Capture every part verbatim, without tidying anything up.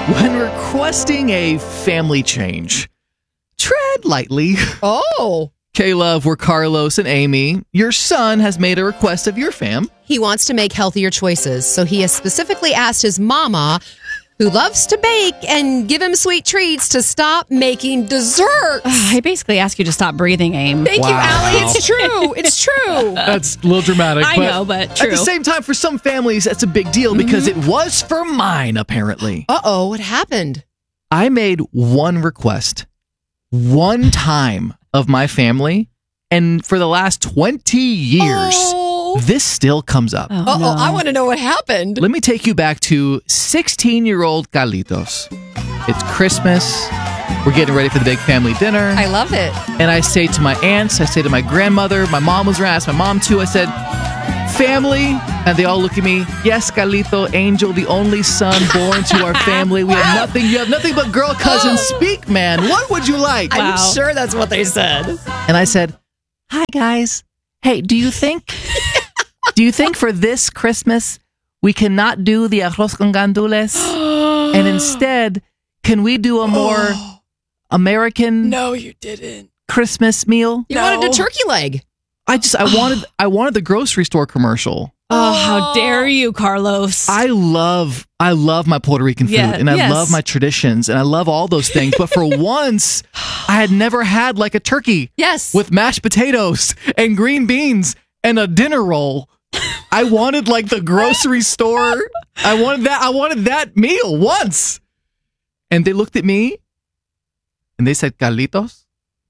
When requesting a family change, tread lightly. Oh. K-Love, we're Carlos and Amy. Your son has made a request of your fam. He wants to make healthier choices, so he has specifically asked his mama, who loves to bake and give him sweet treats, to stop making desserts. I basically ask you to stop breathing, Aim. Thank Wow. you, Allie. It's true. It's true. That's a little dramatic. I but know, but true. At the same time, for some families, that's a big deal because it was for mine, apparently. Uh-oh, what happened? I made one request, one time of my family, and for the last twenty years, Oh, this still comes up. Oh, Uh-oh, no. I want to know what happened. Let me take you back to sixteen-year-old Carlitos. It's Christmas. We're getting ready for the big family dinner. I love it. And I say to my aunts, I say to my grandmother, my mom was around, I asked my mom too, I said, family, and they all look at me, yes, Carlito, Angel, the only son born to our family. We have nothing, you have nothing but girl cousins. Speak, man. What would you like? I'm Wow. sure that's what they said. And I said, hi, guys. Hey, do you think, do you think for this Christmas, we cannot do the arroz con gandules? And instead, can we do a more American No, you didn't. Christmas meal? You No. wanted a turkey leg. I just, I wanted, I wanted the grocery store commercial. Oh, how dare you, Carlos. I love, I love my Puerto Rican food, Yeah, and I yes. love my traditions, and I love all those things. But for once, I had never had like a turkey Yes. with mashed potatoes and green beans and a dinner roll. I wanted like the grocery store. I wanted that. I wanted that meal once. And they looked at me, and they said, Carlitos,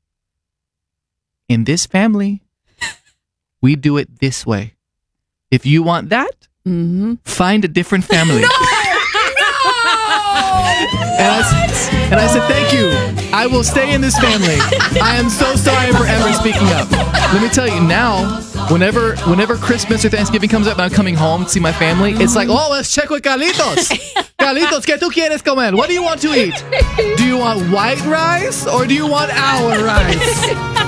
in this family, we do it this way. If you want that, Mm-hmm. find a different family. And I, s- and I said, thank you. I will stay in this family. I am so sorry for ever speaking up. Let me tell you now, whenever whenever Christmas or Thanksgiving comes up and I'm coming home to see my family, it's like, oh, let's check with Carlitos. Carlitos, ¿qué tú quieres comer? What do you want to eat? Do you want white rice or do you want our rice?